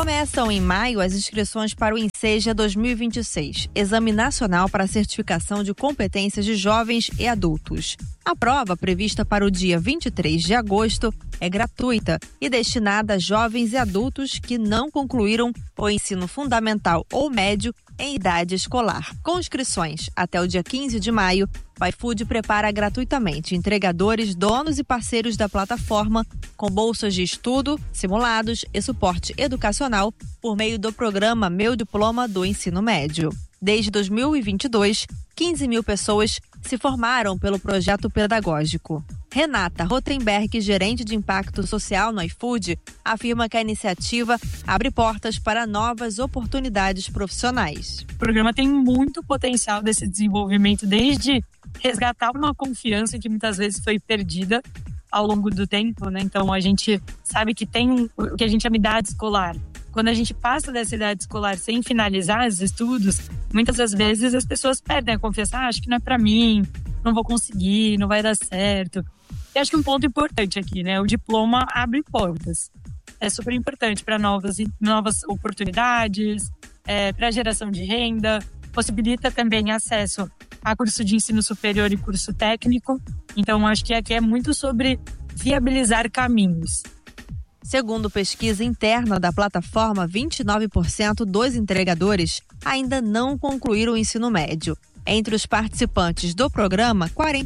Começam em maio as inscrições para o Enseja 2026, Exame Nacional para a Certificação de Competências de Jovens e Adultos. A prova, prevista para o dia 23 de agosto, é gratuita e destinada a jovens e adultos que não concluíram o ensino fundamental ou médio em idade escolar. Com inscrições até o dia 15 de maio, o iFood prepara gratuitamente entregadores, donos e parceiros da plataforma com bolsas de estudo, simulados e suporte educacional por meio do programa Meu Diploma do Ensino Médio. Desde 2022, 15 mil pessoas se formaram pelo projeto pedagógico. Renata Rothenberg, gerente de impacto social no iFood, afirma que a iniciativa abre portas para novas oportunidades profissionais. O programa tem muito potencial desse desenvolvimento, desde resgatar uma confiança que muitas vezes foi perdida ao longo do tempo, né? Então a gente sabe que tem o que a gente chama de idade escolar. Quando a gente passa dessa idade escolar sem finalizar os estudos, muitas das vezes as pessoas perdem a confiança. Acho que não é para mim, não vou conseguir, não vai dar certo. E acho que um ponto importante aqui, né? O diploma abre portas. É super importante para novas oportunidades, para a geração de renda, possibilita também acesso a curso de ensino superior e curso técnico. Então, acho que aqui é muito sobre viabilizar caminhos. Segundo pesquisa interna da plataforma, 29% dos entregadores ainda não concluíram o ensino médio. Entre os participantes do programa,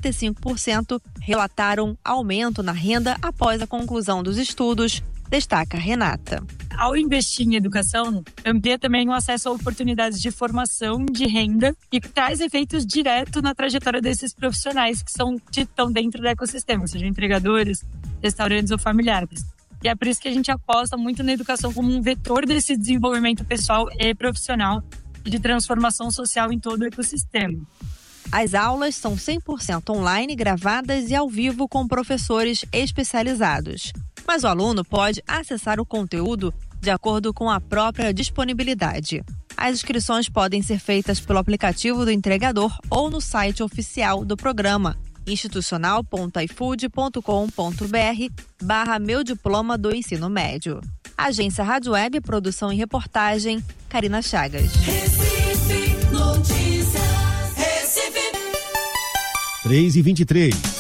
45% relataram aumento na renda após a conclusão dos estudos, destaca Renata. Ao investir em educação, amplia também o acesso a oportunidades de formação, de renda e traz efeitos diretos na trajetória desses profissionais que estão dentro do ecossistema, sejam entregadores, restaurantes ou familiares. E é por isso que a gente aposta muito na educação como um vetor desse desenvolvimento pessoal e profissional e de transformação social em todo o ecossistema. As aulas são 100% online, gravadas e ao vivo com professores especializados. Mas o aluno pode acessar o conteúdo de acordo com a própria disponibilidade. As inscrições podem ser feitas pelo aplicativo do entregador ou no site oficial do programa, institucional.ifood.com.br/Meu Diploma do Ensino Médio. Agência Rádio Web, produção e reportagem, Karina Chagas. Recife Notícias. Recife. 3h23.